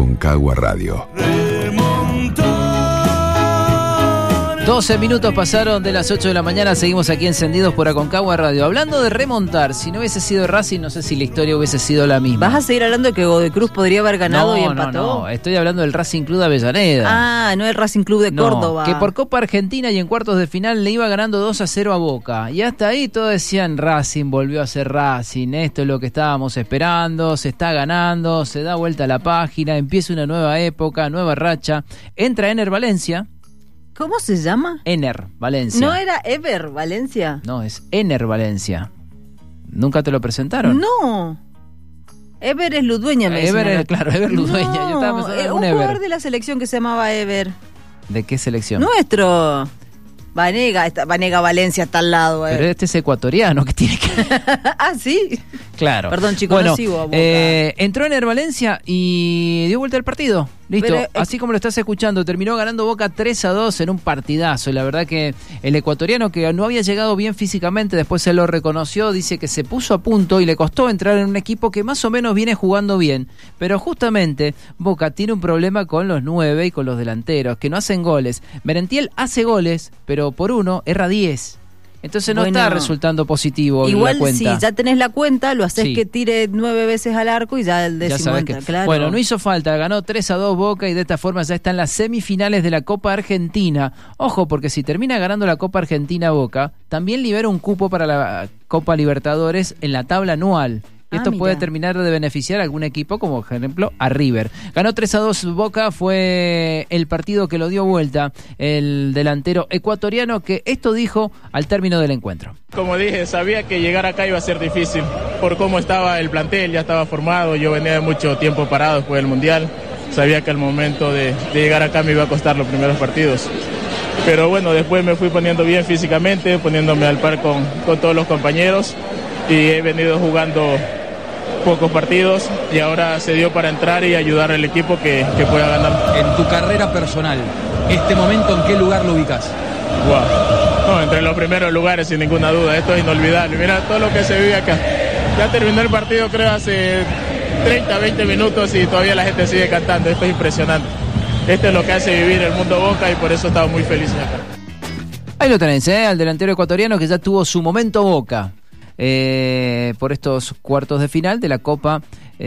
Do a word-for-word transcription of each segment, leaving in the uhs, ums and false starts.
Aconcagua Radio. doce minutos pasaron de las ocho de la mañana, seguimos aquí encendidos por Aconcagua Radio. Hablando de remontar, si no hubiese sido Racing, no sé si la historia hubiese sido la misma. ¿Vas a seguir hablando de que Godoy Cruz podría haber ganado no, y empató? No, no, estoy hablando del Racing Club de Avellaneda. Ah, no el Racing Club de no, Córdoba. Que por Copa Argentina y en cuartos de final le iba ganando dos a cero a Boca. Y hasta ahí todos decían, Racing volvió a ser Racing, esto es lo que estábamos esperando, se está ganando, se da vuelta a la página, empieza una nueva época, nueva racha. Entra Ener Valencia. ¿Cómo se llama? Ener Valencia. ¿No era Ever Valencia? No, es Ener Valencia. ¿Nunca te lo presentaron? No. Ever es Ludueña, me Ever decían. es, claro, Ever Ludueña. No, Yo estaba pensando en eh, algún un Ever. jugador de la selección que se llamaba Ever. ¿De qué selección? Nuestro. Vanega, está, Vanega Valencia está al lado. Eh. Pero este es ecuatoriano, que tiene que... Ah, ¿sí? Claro. Perdón, chicos, bueno, no sigo a Boca. eh, entró Ener Valencia y dio vuelta al partido. Listo, Pero, eh, así como lo estás escuchando, terminó ganando Boca tres a dos en un partidazo. Y la verdad que el ecuatoriano, que no había llegado bien físicamente, después se lo reconoció, dice que se puso a punto y le costó entrar en un equipo que más o menos viene jugando bien. Pero justamente Boca tiene un problema con los nueve y con los delanteros, que no hacen goles. Merentiel hace goles, pero por uno erra diez. Entonces no Bueno, está resultando positivo igual la cuenta. si ya tenés la cuenta, lo haces Sí. que tire nueve veces al arco y ya el Ya décimo sabes entra, que... claro. Bueno, no hizo falta, ganó tres a dos Boca y de esta forma ya está en las semifinales de la Copa Argentina. Ojo, porque si termina ganando la Copa Argentina Boca, también libera un cupo para la Copa Libertadores en la tabla anual. Ah, Esto mira. puede terminar de beneficiar a algún equipo, como por ejemplo a River. Ganó tres a dos Boca, fue el partido que lo dio vuelta el delantero ecuatoriano, que esto dijo al término del encuentro. Como dije, sabía que llegar acá iba a ser difícil por cómo estaba el plantel, ya estaba formado, yo venía de mucho tiempo parado después del Mundial, sabía que al momento de, de llegar acá me iba a costar los primeros partidos. Pero bueno, después me fui poniendo bien físicamente, poniéndome al par con, con todos los compañeros y he venido jugando pocos partidos y ahora se dio para entrar y ayudar al equipo que, que pueda ganar. En tu carrera personal, ¿este momento en qué lugar lo ubicas? Wow. No, entre los primeros lugares sin ninguna duda, esto es inolvidable. Mira todo lo que se vive acá. Ya terminó el partido creo hace treinta, veinte minutos y todavía la gente sigue cantando, esto es impresionante. Esto es lo que hace vivir el mundo Boca y por eso estamos muy felices acá. Ahí lo tenés, ¿eh? Al delantero ecuatoriano que ya tuvo su momento Boca. Eh, por estos cuartos de final de la Copa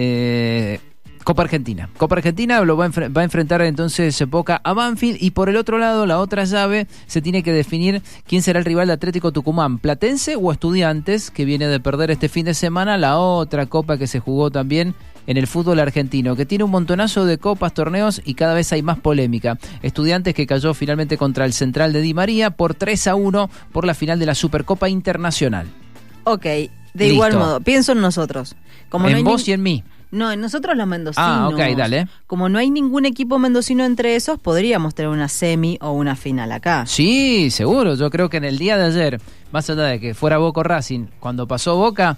eh, Copa Argentina. Copa Argentina lo va a, enfre- va a enfrentar entonces Boca a Banfield y por el otro lado, la otra llave, se tiene que definir quién será el rival de Atlético Tucumán, Platense o Estudiantes, que viene de perder este fin de semana la otra Copa que se jugó también en el fútbol argentino, que tiene un montonazo de copas, torneos y cada vez hay más polémica. Estudiantes que cayó finalmente contra el Central de Di María por tres a uno por la final de la Supercopa Internacional. Ok, de Listo. igual modo, pienso en nosotros. Como en no hay vos ni- y en mí. No, en nosotros los mendocinos. Ah, ok, dale. Como no hay ningún equipo mendocino entre esos, podríamos tener una semi o una final acá. Sí, seguro. Yo creo que en el día de ayer, más allá de que fuera Boca o Racing, cuando pasó Boca,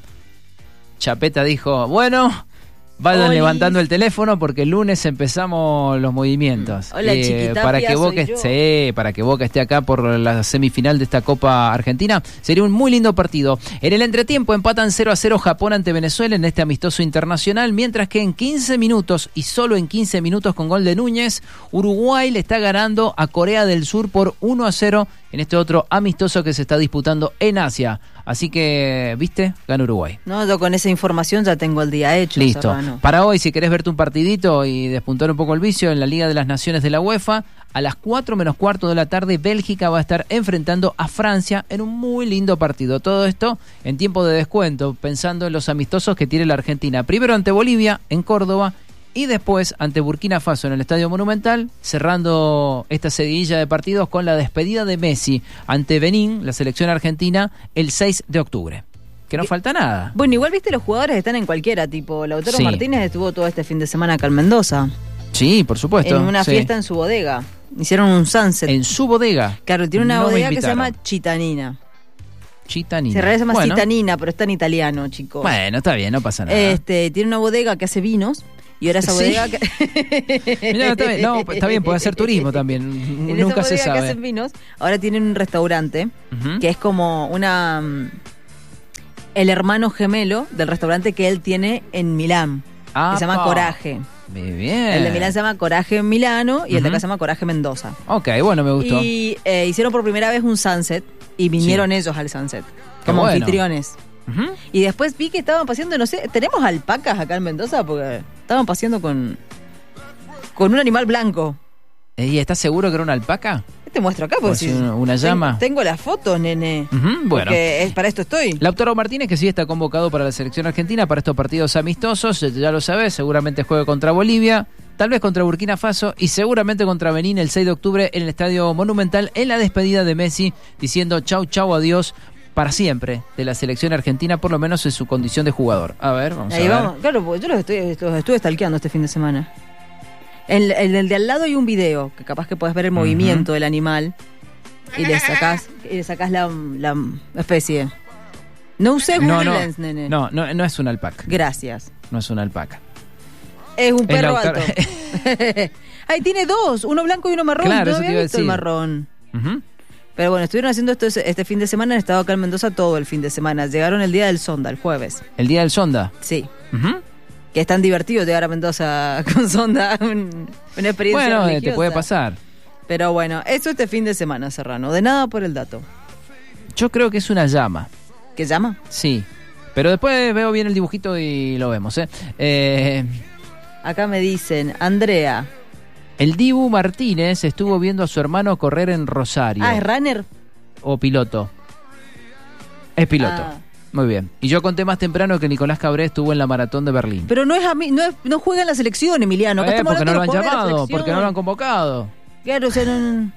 Chapeta dijo, bueno, vayan Olis. levantando el teléfono porque el lunes empezamos los movimientos. Hola, Chiquitapia, para que Boca, soy yo. sí, para que Boca esté acá por la semifinal de esta Copa Argentina. Sería un muy lindo partido. En el entretiempo empatan cero a cero Japón ante Venezuela en este amistoso internacional, mientras que en quince minutos, y solo en quince minutos con gol de Núñez, Uruguay le está ganando a Corea del Sur por uno a cero en este otro amistoso que se está disputando en Asia. Así que, ¿viste? Gana Uruguay. No, yo con esa información ya tengo el día hecho. Listo. Serrano. Para hoy, si querés verte un partidito y despuntar un poco el vicio en la Liga de las Naciones de la UEFA, a las cuatro menos cuarto de la tarde, Bélgica va a estar enfrentando a Francia en un muy lindo partido. Todo esto en tiempo de descuento, pensando en los amistosos que tiene la Argentina. Primero ante Bolivia, en Córdoba, y después ante Burkina Faso en el Estadio Monumental, cerrando esta seguidilla de partidos con la despedida de Messi ante Benín, la selección argentina, el seis de octubre. Que no falta nada. Bueno, igual viste, los jugadores están en cualquiera, tipo Lautaro Sí. Martínez estuvo todo este fin de semana acá en Mendoza, Sí, por supuesto. en una sí. fiesta en su bodega. Hicieron un sunset. En su bodega. Claro, tiene una No me bodega que se invitaron. llama Chitanina. Chitanina. Se realmente se llama Bueno. Citanina, pero está en italiano, chicos. Bueno, está bien, no pasa nada. Este, tiene una bodega que hace vinos. Y ahora esa Sí. bodega que... Mirá, está bien, no, está bien, puede hacer turismo también. En Nunca esa se bodega que sabe. hacen vinos, ahora tienen un restaurante Ujú. que es como una mm, el hermano gemelo del restaurante que él tiene en Milán. Ah, que se llama pa. Coraje. Muy bien. El de Milán se llama Coraje Milano y el de Ujú. acá se llama Coraje Mendoza. Ok, bueno, me gustó. Y eh, hicieron por primera vez un sunset y vinieron ellos al sunset como bueno. anfitriones. Ujú. Y después vi que estaban paseando, no sé, ¿tenemos alpacas acá en Mendoza? Porque estaban paseando con, con un animal blanco. ¿Y estás seguro que era una alpaca? Te muestro acá, Pues porque sí, una- una llama. Tengo, tengo las fotos, nene. Ujú, bueno. Porque es, para esto estoy. Lautaro Martínez, que sí está convocado para la selección argentina para estos partidos amistosos, ya lo sabes, seguramente juegue contra Bolivia, tal vez contra Burkina Faso y seguramente contra Benín el seis de octubre en el Estadio Monumental en la despedida de Messi, diciendo chau, chau, adiós para siempre de la selección argentina, por lo menos en su condición de jugador. A ver, vamos Ahí a ver. vamos. Claro, porque yo los, estoy, los estuve stalkeando este fin de semana. En el, el de al lado hay un video, que capaz que podés ver el Ujú. movimiento del animal y le sacás, y le sacás la, la especie. No usé Google No, no, Lens, nene. no, no, no es una alpaca, Gracias. no es una alpaca. Es un Es perro Lautaro. alto. Ahí tiene dos, uno blanco y uno marrón. Claro, no eso te había iba a visto el decir. marrón. Ujú. Pero bueno, estuvieron haciendo esto ese- este fin de semana, han estado acá en Mendoza todo el fin de semana. Llegaron el día del Sonda, el jueves. El día del Sonda. Sí. Ujú. Que es tan divertido llegar a Mendoza con Sonda. un- una experiencia Bueno, eh, religiosa. te puede pasar. Pero bueno, eso este fin de semana, Serrano. De nada por el dato. Yo creo que es una llama. ¿Qué llama? Sí, pero después veo bien el dibujito y lo vemos, ¿eh? Eh, Acá me dicen, Andrea. el Dibu Martínez estuvo viendo a su hermano correr en Rosario. Ah, ¿es runner? O piloto. Es piloto. Ah. Muy bien. Y yo conté más temprano que Nicolás Cabré estuvo en la maratón de Berlín. Pero no es a mí, no, es- no juega en la selección, Emiliano. Acá Eh, estamos porque no lo han hablando de los jugadores de la llamado, selección. porque no lo han convocado. Claro, o sea, no... no-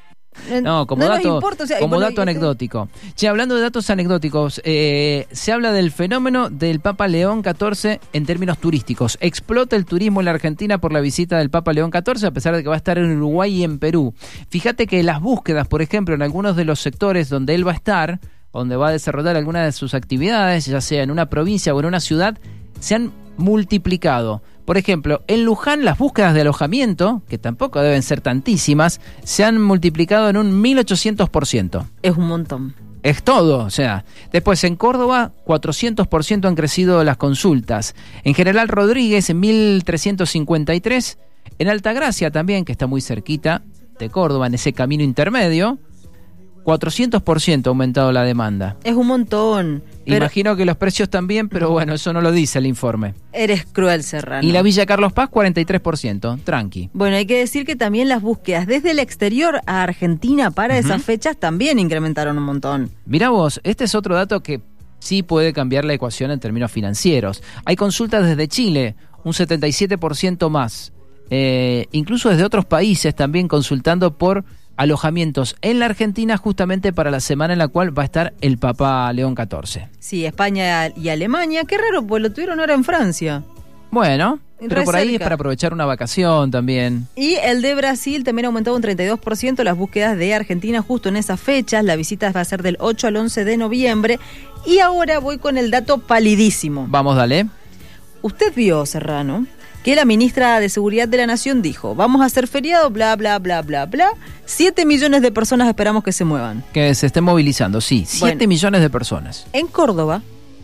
No, como no nos dato, importa, o sea, como bueno, dato y- este- anecdótico. Che, hablando de datos anecdóticos, eh, se habla del fenómeno del Papa León catorce en términos turísticos. Explota el turismo en la Argentina por la visita del Papa León catorce, a pesar de que va a estar en Uruguay y en Perú. Fíjate que las búsquedas, por ejemplo, en algunos de los sectores donde él va a estar, donde va a desarrollar alguna de sus actividades, ya sea en una provincia o en una ciudad, se han multiplicado. Por ejemplo, en Luján las búsquedas de alojamiento, que tampoco deben ser tantísimas, se han multiplicado en un mil ochocientos por ciento. Es un montón. Es todo, o sea. Después en Córdoba, cuatrocientos por ciento han crecido las consultas. En General Rodríguez, en mil trescientos cincuenta y tres. En Altagracia también, que está muy cerquita de Córdoba, en ese camino intermedio, cuatrocientos por ciento ha aumentado la demanda. Es un montón. Pero Imagino que los precios también, pero bueno, eso no lo dice el informe. eres cruel, Serrano. Y la Villa Carlos Paz, cuarenta y tres por ciento. Tranqui. Bueno, hay que decir que también las búsquedas desde el exterior a Argentina para Ujú. esas fechas también incrementaron un montón. Mirá vos, este es otro dato que sí puede cambiar la ecuación en términos financieros. Hay consultas desde Chile, un setenta y siete por ciento más. Eh, incluso desde otros países también consultando por alojamientos en la Argentina justamente para la semana en la cual va a estar el Papa León catorce. Sí, España y Alemania. Qué raro, pues lo tuvieron ahora en Francia. Bueno, Re pero por ahí es cerca. para aprovechar una vacación también. Y el de Brasil también aumentó un treinta y dos por ciento las búsquedas de Argentina justo en esas fechas. La visita va a ser del ocho al once de noviembre. Y ahora voy con el dato palidísimo. Vamos, dale. Usted vio, Serrano, que la ministra de Seguridad de la Nación dijo, vamos a hacer feriado, bla, bla, bla, bla, bla. Siete millones de personas esperamos que se muevan. Que se estén movilizando, sí. Siete Bueno. millones de personas. En Córdoba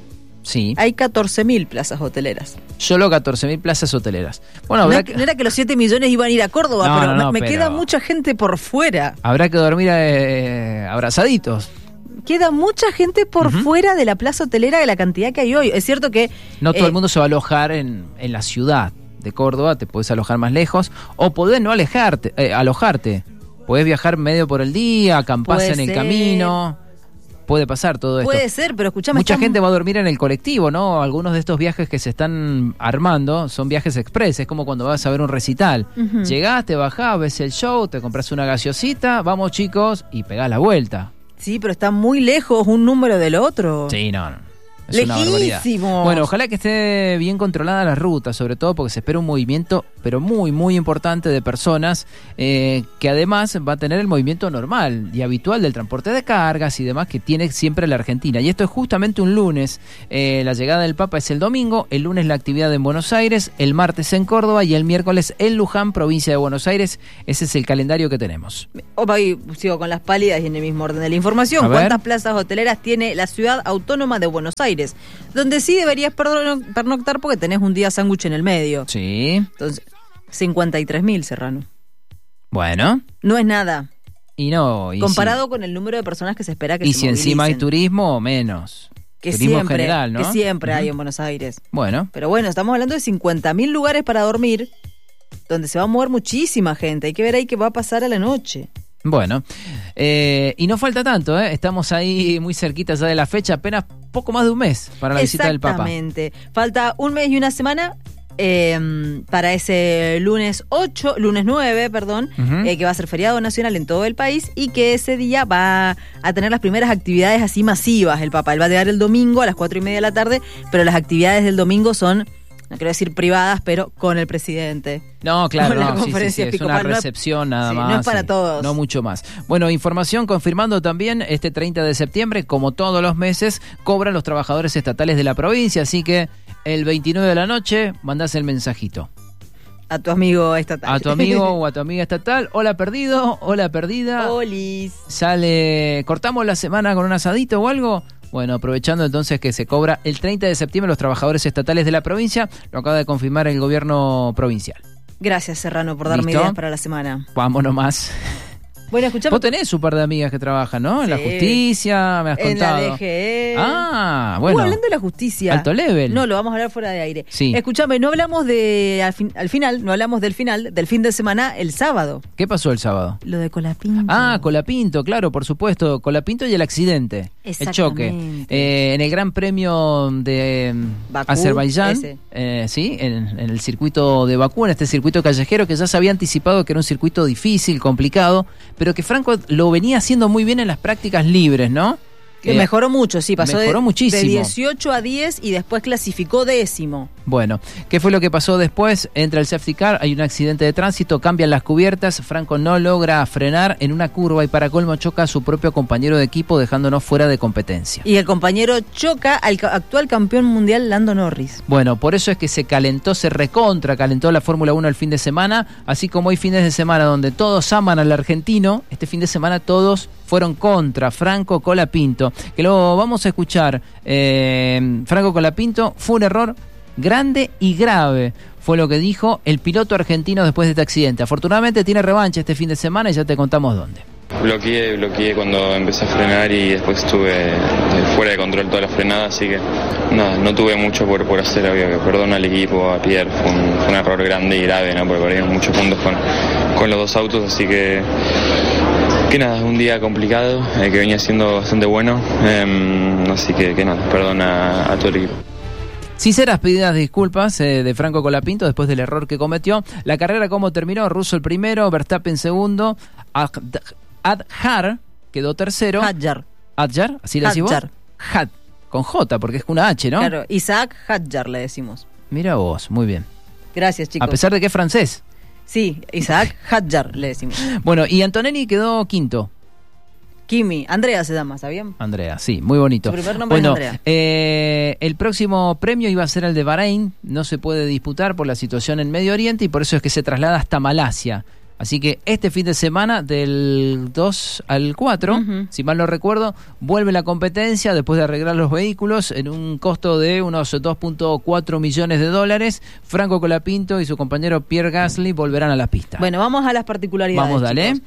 Sí. hay catorce mil plazas hoteleras. Solo catorce mil plazas hoteleras. Bueno, No, habrá es- que... no era que los siete millones iban a ir a Córdoba, No, pero no, me, no, me pero- queda mucha gente por fuera. Habrá que dormir eh, abrazaditos. Queda mucha gente por Ujú. fuera de la plaza hotelera de la cantidad que hay hoy. Es cierto que... No todo eh, el mundo se va a alojar en, en la ciudad de Córdoba, te podés alojar más lejos, o podés no alejarte, eh, alojarte. Podés viajar medio por el día, acampás Puede en el ser. camino. Puede pasar todo esto. Puede ser, pero escuchame... Mucha estamos- gente va a dormir en el colectivo, ¿no? Algunos de estos viajes que se están armando son viajes express, es como cuando vas a ver un recital. Ujú. Llegás, te bajás, ves el show, te compras una gaseosita, vamos chicos, y pegás la vuelta. Sí, pero está muy lejos un número del otro. Sí, no, no. Es una barbaridad. Lejísimos. Bueno, ojalá que esté bien controlada la ruta, sobre todo porque se espera un movimiento, pero muy, muy importante de personas, eh, que además va a tener el movimiento normal y habitual del transporte de cargas y demás que tiene siempre la Argentina. Y esto es justamente un lunes. Eh, la llegada del Papa es el domingo, el lunes la actividad en Buenos Aires, el martes en Córdoba y el miércoles en Luján, provincia de Buenos Aires. Ese es el calendario que tenemos. Opa, y sigo con las pálidas y en el mismo orden de la información. A ver. ¿Cuántas plazas hoteleras tiene la ciudad autónoma de Buenos Aires? Aires, donde sí deberías pernoctar porque tenés un día sándwich en el medio. Sí. Entonces, cincuenta y tres mil, Serrano. Bueno. No es nada. Y no. Y comparado si, con el número de personas que se espera que y se si movilicen. encima hay turismo, menos. Que turismo siempre, general, ¿no? que siempre uh-huh. hay en Buenos Aires. Bueno. Pero bueno, estamos hablando de cincuenta mil lugares para dormir, donde se va a mover muchísima gente. Hay que ver ahí qué va a pasar a la noche. Bueno, eh, y no falta tanto, ¿eh? Estamos ahí muy cerquita ya de la fecha, apenas poco más de un mes para la visita del Papa. Exactamente. Falta un mes y una semana eh, para ese lunes ocho, lunes nueve, perdón, Uh-huh. eh, que va a ser feriado nacional en todo el país y que ese día va a tener las primeras actividades así masivas el Papa. Él va a llegar el domingo a las cuatro y media de la tarde, pero las actividades del domingo son, no quiero decir privadas, pero con el presidente. No, claro, Con la no, sí, sí, conferencia sí, es episcopal. una recepción nada Sí, más. no es para sí, todos. No mucho más. Bueno, información confirmando también este treinta de septiembre, como todos los meses, cobran los trabajadores estatales de la provincia, así que el veintinueve de la noche mandás el mensajito. A tu amigo estatal. A tu amigo o a tu amiga estatal, hola perdido, hola perdida. Olis. Sale, cortamos la semana con un asadito o algo. Bueno, aprovechando entonces que se cobra el treinta de septiembre los trabajadores estatales de la provincia, lo acaba de confirmar el gobierno provincial. Gracias, Serrano, por darme ¿Listo? ideas para la semana. Vámonos más. Bueno, escuchame. Vos tenés un par de amigas que trabajan, ¿no? En la Sí. justicia, me has En la contado. D G E. Ah, bueno. Uh, hablando de la justicia. Alto level. No, lo vamos a hablar fuera de aire. Sí. Escuchame, no hablamos de al, fin- al final, no hablamos del final, del fin de semana, el sábado. ¿Qué pasó el sábado? Lo de Colapinto. Ah, Colapinto, claro, por supuesto. Colapinto y el accidente. El choque. Exactamente. Eh, en el Gran Premio de mm, Bakú, Azerbaiyán, ese. eh, sí, en, en el circuito de Bakú, en este circuito callejero que ya se había anticipado que era un circuito difícil, complicado, pero que Franco lo venía haciendo muy bien en las prácticas libres, ¿no? Que Eh, mejoró mucho, sí, pasó mejoró de, muchísimo. de dieciocho a diez y después clasificó décimo. Bueno, ¿qué fue lo que pasó después? Entra el safety car, hay un accidente de tránsito, cambian las cubiertas, Franco no logra frenar en una curva y para colmo choca a su propio compañero de equipo dejándonos fuera de competencia. Y el compañero choca al ca- actual campeón mundial Lando Norris. Bueno, por eso es que se calentó, se recontra calentó la Fórmula uno el fin de semana, así como hay fines de semana donde todos aman al argentino, este fin de semana todos fueron contra Franco Colapinto, que lo vamos a escuchar. eh, Franco Colapinto, fue un error grande y grave, fue lo que dijo el piloto argentino después de este accidente. Afortunadamente tiene revancha este fin de semana y ya te contamos dónde. Bloqueé, bloqueé cuando empecé a frenar y después estuve eh, fuera de control toda la frenada, así que nada, no tuve mucho por, por hacer, había que perdonar al equipo, a Pierre, fue un, fue un error grande y grave, ¿no? Porque perdimos muchos puntos con, con los dos autos, así que que nada, un día complicado, eh, que venía siendo bastante bueno, eh, así que, que nada, perdona a, a todo el equipo. Sinceras pedidas de disculpas eh, de Franco Colapinto después del error que cometió. La carrera, ¿cómo terminó? Russell primero, Verstappen segundo, Ad- Adjar quedó tercero. Hadjar. Adjar, ¿así le decís vos? Hadjar. Had, con J, porque es una H, ¿no? Claro, Isaac Hadjar le decimos. Mira vos, muy bien. Gracias, chicos. A pesar de que es francés. Sí, Isaac Hadjar le decimos. Bueno, y Antonelli quedó quinto. Kimi, Andrea se llama, ¿sabían? Andrea, sí, muy bonito. Su primer nombre bueno, es Andrea. eh, el próximo premio iba a ser el de Bahrein, no se puede disputar por la situación en Medio Oriente y por eso es que se traslada hasta Malasia. Así que este fin de semana, del dos al cuatro, Ujú. si mal no recuerdo, vuelve la competencia después de arreglar los vehículos en un costo de unos dos punto cuatro millones de dólares. Franco Colapinto y su compañero Pierre Gasly volverán a la pista. Bueno, vamos a las particularidades. Vamos, dale. chicos.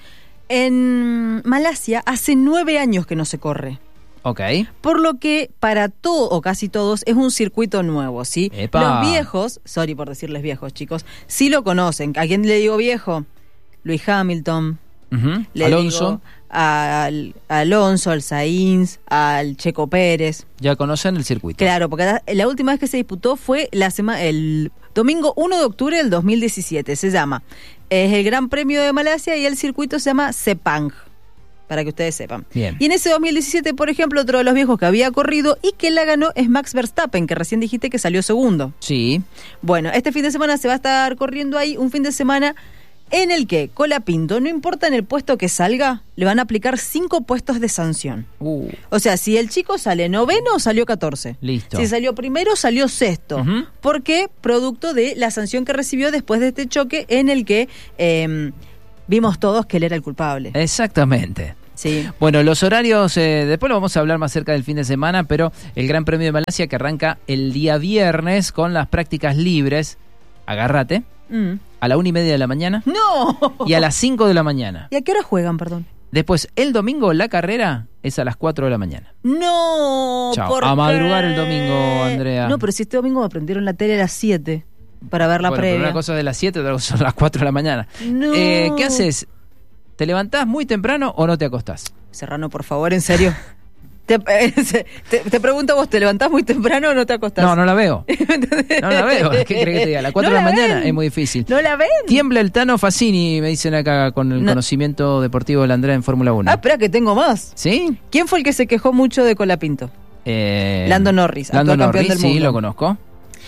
En Malasia hace nueve años que no se corre. Ok. Por lo que para todo o casi todos es un circuito nuevo, ¿sí? Epa. Los viejos, sorry por decirles viejos, chicos, sí lo conocen. ¿A quién le digo viejo? Luis Hamilton. Ujú. Le Alonso, digo al a Alonso, al Sainz, al Checo Pérez. ya conocen el circuito. Claro, porque la, la última vez que se disputó fue la sema, el domingo uno de octubre del dos mil diecisiete. Se llama, es el Gran Premio de Malasia y el circuito se llama Sepang, para que ustedes sepan. Bien. Y en ese dos mil diecisiete, por ejemplo, otro de los viejos que había corrido y que la ganó es Max Verstappen, que recién dijiste que salió segundo. Sí. Bueno, este fin de semana se va a estar corriendo ahí, un fin de semana en el que Colapinto, no importa en el puesto que salga, le van a aplicar cinco puestos de sanción. Uh, O sea, si el chico sale noveno, salió catorce. Listo. Si salió primero, salió sexto. Ujú. ¿Por qué? Producto de la sanción que recibió después de este choque en el que eh, vimos todos que él era el culpable. exactamente. Sí. Bueno, los horarios, eh, después lo vamos a hablar más cerca del fin de semana, pero el Gran Premio de Malasia que arranca el día viernes con las prácticas libres, agárrate, Mm. a la una y media de la mañana ¡No! y a las cinco de la mañana. ¿Y a qué hora juegan, perdón? Después, el domingo, la carrera es a las cuatro de la mañana. ¡No! Chao. ¿Por A qué? madrugar el domingo, Andrea. No, pero si este domingo me prendieron la tele a las siete para ver la Bueno, pero previa. una cosa es de las siete, otra cosa son las cuatro de la mañana. No. Eh, ¿Qué haces? ¿Te levantás muy temprano o no te acostás? Serrano, por favor, en serio. Te, eh, te, te pregunto vos, ¿te levantás muy temprano o no te acostás? No, no la veo. No la veo. ¿Qué crees que te diga? A las cuatro ¿No de la, la mañana ven? es muy difícil. ¿No la ven? Tiembla el Tano Fassini, me dicen acá con el No. conocimiento deportivo de la Andrea en Fórmula uno. Ah, espera, que tengo más. ¿Sí? ¿Quién fue el que se quejó mucho de Colapinto? Eh, Lando Norris, Lando actual campeón Norris, del sí, mundo. lo conozco.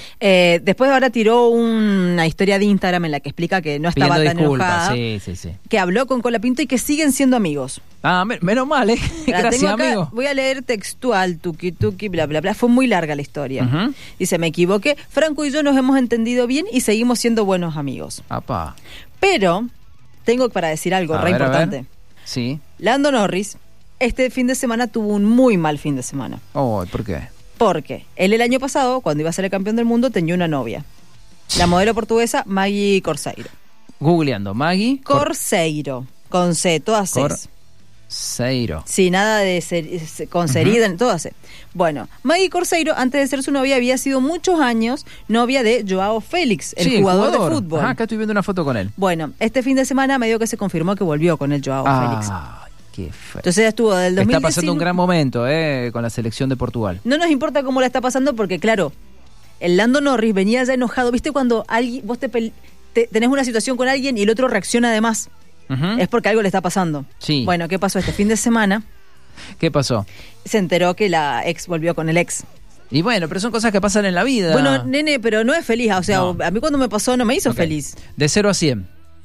Eh, después ahora tiró una historia de Instagram en la que explica que no estaba Pidiendo tan disculpas, enojada, sí, sí, sí. que habló con Colapinto y que siguen siendo amigos. Ah, me- menos mal, ¿eh? La Gracias, tengo acá, amigo. voy a leer textual, tuki tuki, bla, bla, bla. Fue muy larga la historia. Ujú. Dice, me equivoqué, Franco y yo nos hemos entendido bien y seguimos siendo buenos amigos. Apá. Pero, tengo para decir algo A re ver, a ver. importante. Sí. Lando Norris, este fin de semana tuvo un muy mal fin de semana. Oh, ¿por qué? Porque él el año pasado, cuando iba a ser el campeón del mundo, tenía una novia. La modelo portuguesa Maggie Corseiro. Googleando. Maggie Corseiro, con C, todas C. Corseiro. Sí, nada de ser, con serida, todas C. Bueno, Maggie Corseiro, antes de ser su novia, había sido muchos años novia de Joao Félix, el, Sí, jugador, de fútbol. Ajá, acá estoy viendo una foto con él. Bueno, este fin de semana medio que se confirmó que volvió con el Joao Félix. Ah, qué feo. Entonces ya estuvo del dos mil diecinueve. Está pasando un gran momento, ¿eh? Con la selección de Portugal. No nos importa cómo la está pasando porque, claro, el Lando Norris venía ya enojado. ¿Viste cuando alguien, vos te, pel- te- tenés una situación con alguien y el otro reacciona además? Ujú. Es porque algo le está pasando. Sí. Bueno, ¿qué pasó este fin de semana? ¿Qué pasó? Se enteró que la ex volvió con el ex. Y bueno, pero son cosas que pasan en la vida. Bueno, nene, pero no es feliz. O sea, No. a mí cuando me pasó no me hizo Ok. feliz. De cero a cien.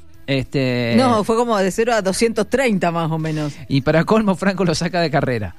Este, No, fue como de cero a doscientos treinta más o menos. Y para colmo, Franco lo saca de carrera.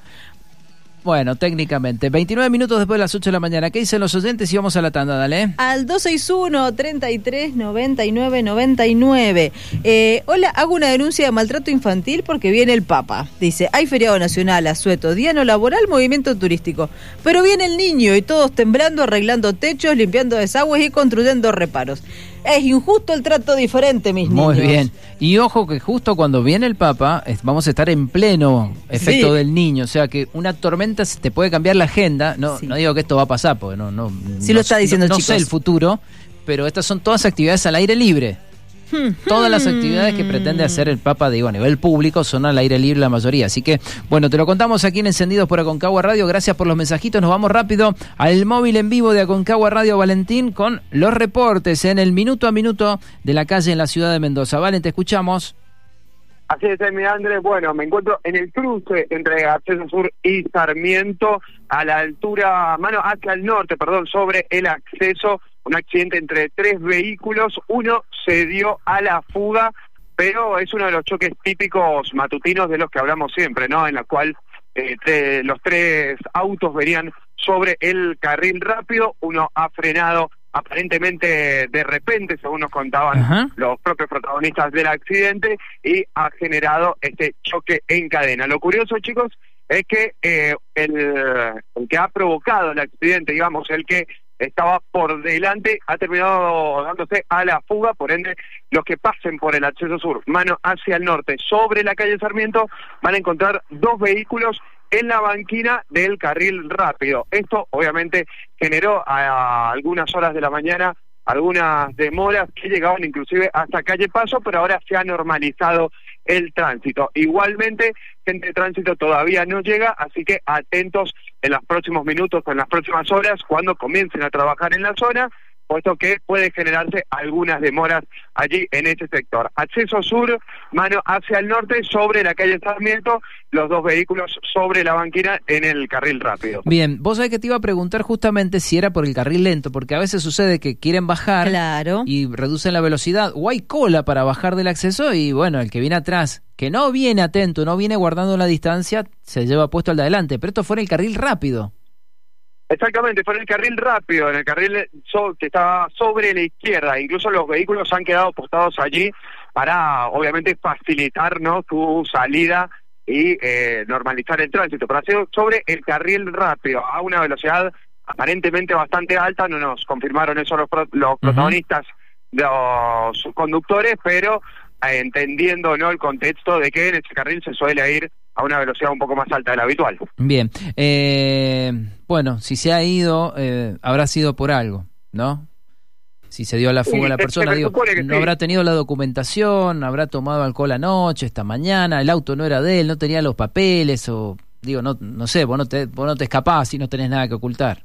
Bueno, técnicamente. veintinueve minutos después de las ocho de la mañana. ¿Qué dicen los oyentes? Y vamos a la tanda, dale. Al dos seis uno, treinta y tres, noventa y nueve, noventa y nueve. Eh, hola, hago una denuncia de maltrato infantil porque viene el Papa. Dice, hay feriado nacional, asueto, día no laboral, movimiento turístico. Pero viene el niño y todos temblando, arreglando techos, limpiando desagües y construyendo reparos. Es injusto el trato diferente, mis niños. Muy bien. Y ojo que justo cuando viene el Papa, es- vamos a estar en pleno efecto Sí. del niño. O sea que una tormenta se te puede cambiar la agenda. No, Sí. no digo que esto va a pasar, porque no, no, Sí no- lo está diciendo, no, no chicos. sé el futuro, pero estas son todas actividades al aire libre. Todas las actividades que pretende hacer el Papa, digo, a nivel público, son al aire libre la mayoría. Así que, bueno, te lo contamos aquí en Encendidos por Aconcagua Radio. Gracias por los mensajitos. Nos vamos rápido al móvil en vivo de Aconcagua Radio, Valentín, con los reportes en el minuto a minuto de la calle en la ciudad de Mendoza. Valen, te escuchamos. Así es, mi Andrés. Bueno, me encuentro en el cruce entre Acceso Sur y Sarmiento, a la altura, mano, hacia el norte, perdón, sobre el acceso, un accidente entre tres vehículos, uno se dio a la fuga, pero es uno de los choques típicos matutinos de los que hablamos siempre, ¿no? En la cual eh, tre- los tres autos venían sobre el carril rápido, uno ha frenado aparentemente de repente, según nos contaban Ajá. los propios protagonistas del accidente, y ha generado este choque en cadena. Lo curioso, chicos, es que eh, el, el que ha provocado el accidente, digamos, el que estaba por delante, ha terminado dándose a la fuga. Por ende, los que pasen por el acceso sur, mano hacia el norte, sobre la calle Sarmiento, van a encontrar dos vehículos en la banquina del carril rápido. Esto obviamente generó a, a algunas horas de la mañana algunas demoras que llegaban inclusive hasta calle Paso, pero ahora se ha normalizado el tránsito. Igualmente, gente de tránsito todavía no llega, así que atentos en los próximos minutos, en las próximas horas, cuando comiencen a trabajar en la zona, puesto que puede generarse algunas demoras allí en ese sector. Acceso sur, mano hacia el norte, sobre la calle Sarmiento, los dos vehículos sobre la banquina en el carril rápido. Bien, vos sabés que te iba a preguntar justamente si era por el carril lento, porque a veces sucede que quieren bajar Claro. y reducen la velocidad, o hay cola para bajar del acceso y bueno, el que viene atrás, que no viene atento, no viene guardando la distancia, se lleva puesto al de adelante, pero esto fue en el carril rápido. Exactamente, fue en el carril rápido, en el carril so- que estaba sobre la izquierda. Incluso los vehículos han quedado postados allí para, obviamente, facilitar, ¿no?, su salida y eh, normalizar el tránsito. Pero hacer sobre el carril rápido a una velocidad aparentemente bastante alta, no nos confirmaron eso los, pro, los uh-huh. protagonistas, los conductores, pero eh, entendiendo no el contexto de que en ese carril se suele ir a una velocidad un poco más alta de la habitual. Bien, eh, bueno, si se ha ido, eh, habrá sido por algo, ¿no? Si se dio a la fuga sí, la persona, digo, no sí. habrá tenido la documentación, habrá tomado alcohol anoche, esta mañana, el auto no era de él, no tenía los papeles, o digo, no no sé, vos no te, vos no te escapás y no tenés nada que ocultar.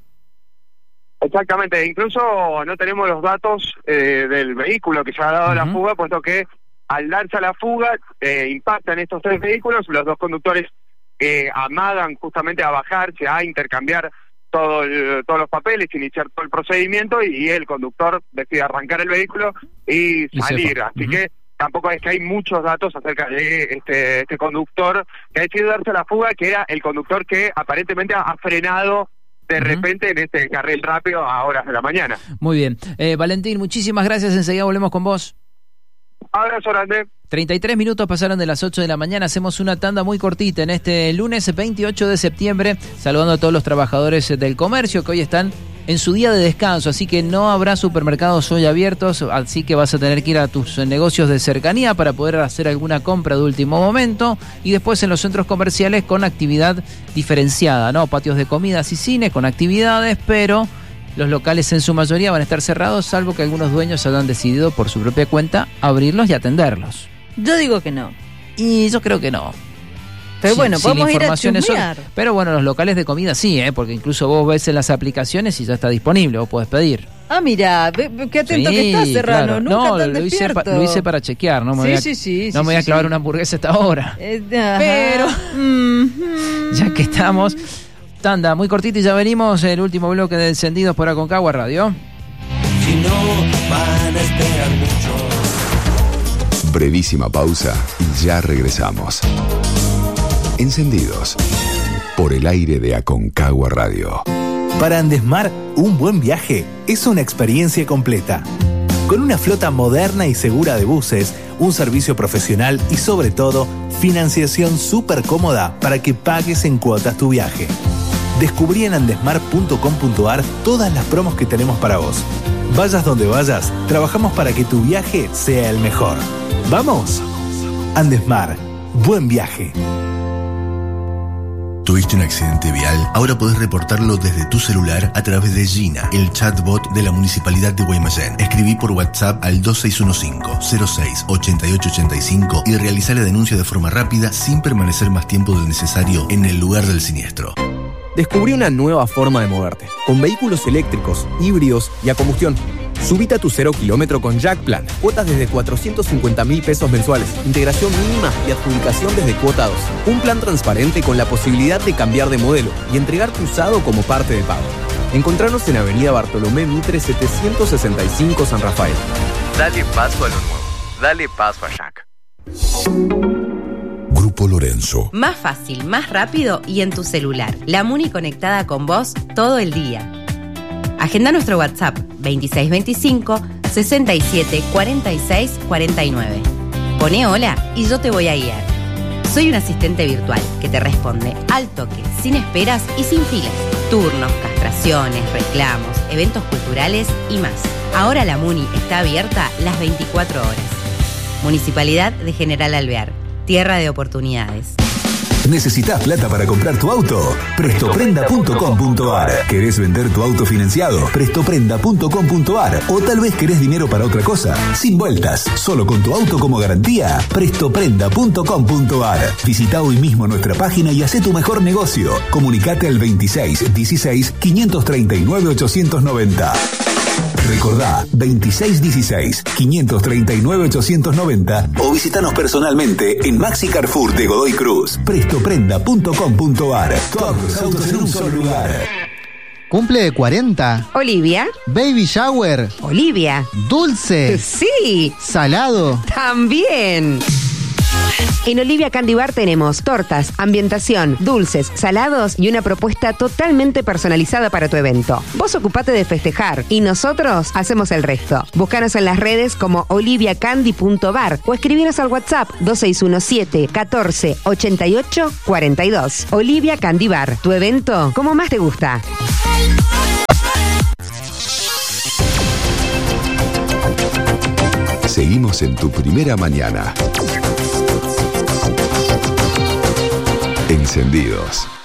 Exactamente, incluso no tenemos los datos eh, del vehículo que se ha dado uh-huh. la fuga, puesto que al darse a la fuga eh, impactan estos tres vehículos, los dos conductores eh, amagan justamente a bajarse, a intercambiar todo el, todos los papeles, iniciar todo el procedimiento, y, y el conductor decide arrancar el vehículo y, y salir, así uh-huh. que tampoco es que hay muchos datos acerca de este, este conductor que ha decidido darse a la fuga, que era el conductor que aparentemente ha, ha frenado de uh-huh. repente en este carril rápido a horas de la mañana. Muy bien, eh, Valentín, muchísimas gracias, enseguida volvemos con vos. Abrazo grande. treinta y tres minutos pasaron de las ocho de la mañana, hacemos una tanda muy cortita en este lunes veintiocho de septiembre, saludando a todos los trabajadores del comercio que hoy están en su día de descanso, así que no habrá supermercados hoy abiertos, así que vas a tener que ir a tus negocios de cercanía para poder hacer alguna compra de último momento, y después en los centros comerciales con actividad diferenciada, ¿no? Patios de comidas y cine con actividades, pero los locales en su mayoría van a estar cerrados, salvo que algunos dueños hayan decidido por su propia cuenta abrirlos y atenderlos. Yo digo que no. Y yo creo que no. Pero sí, bueno, sí, podemos ir a chusmear. Son, pero bueno, los locales de comida sí, ¿eh? Porque incluso vos ves en las aplicaciones y ya está disponible, vos podés pedir. Ah, mira, qué atento sí, que estás, Serrano. Claro. Nunca no, tan lo hice, pa, lo hice para chequear, no me sí, voy a, sí, sí, no sí, me voy a sí, clavar sí. una hamburguesa hasta ahora. Eh, pero, mm-hmm. ya que estamos, tanda muy cortita y ya venimos, el último bloque de Encendidos por Aconcagua Radio. Si no, van a esperar mucho. Brevísima pausa y ya regresamos. Encendidos por el aire de Aconcagua Radio. Para Andesmar, un buen viaje es una experiencia completa. Con una flota moderna y segura de buses, un servicio profesional y sobre todo, financiación súper cómoda para que pagues en cuotas tu viaje. Descubrí en andesmar punto com punto ar todas las promos que tenemos para vos. Vayas donde vayas, trabajamos para que tu viaje sea el mejor. ¡Vamos! Andesmar, buen viaje. ¿Tuviste un accidente vial? Ahora podés reportarlo desde tu celular a través de Gina, el chatbot de la Municipalidad de Guaymallén. Escribí por WhatsApp al dos seis uno cinco, cero seis, ocho ocho ocho cinco y realizá la denuncia de forma rápida sin permanecer más tiempo del necesario en el lugar del siniestro. Descubrí una nueva forma de moverte, con vehículos eléctricos, híbridos y a combustión. Subite a tu cero kilómetro con Jack Plan. Cuotas desde cuatrocientos cincuenta mil pesos mensuales. Integración mínima y adjudicación desde cuota dos. Un plan transparente con la posibilidad de cambiar de modelo y entregar tu usado como parte de pago. Encontranos en Avenida Bartolomé Mitre setecientos sesenta y cinco San Rafael. Dale paso a lo nuevo. Dale paso a Jack. Grupo Lorenzo. Más fácil, más rápido y en tu celular. La Muni conectada con vos todo el día. Agenda nuestro WhatsApp veintiséis veinticinco, sesenta y siete, cuarenta y seis, cuarenta y nueve. Poné hola y yo te voy a guiar. Soy un asistente virtual que te responde al toque, sin esperas y sin filas. Turnos, castraciones, reclamos, eventos culturales y más. Ahora la Muni está abierta las veinticuatro horas. Municipalidad de General Alvear. Tierra de oportunidades. ¿Necesitas plata para comprar tu auto? Prestoprenda punto com punto ar. ¿Querés vender tu auto financiado? Prestoprenda punto com punto ar. O tal vez querés dinero para otra cosa. Sin vueltas, solo con tu auto como garantía. Prestoprenda punto com punto ar. Visita hoy mismo nuestra página y hacé tu mejor negocio. Comunicate al veintiséis dieciséis, quinientos treinta y nueve, ochocientos noventa. Recordá, veintiséis dieciséis, quinientos treinta y nueve, ochocientos noventa o visitanos personalmente en Maxi Carrefour de Godoy Cruz. Prestoprenda punto com punto ar. Todos los autos en un solo lugar. Cumple de cuarenta. Olivia. Baby shower. Olivia. Dulce. Sí. Salado. También. En Olivia Candy Bar tenemos tortas, ambientación, dulces, salados y una propuesta totalmente personalizada para tu evento. Vos ocupate de festejar y nosotros hacemos el resto. Búscanos en las redes como olivia candy punto bar o escribinos al WhatsApp dos seis uno siete, catorce, ochenta y ocho, cuarenta y dos. Olivia Candy Bar, tu evento como más te gusta. Seguimos en tu primera mañana. Encendidos.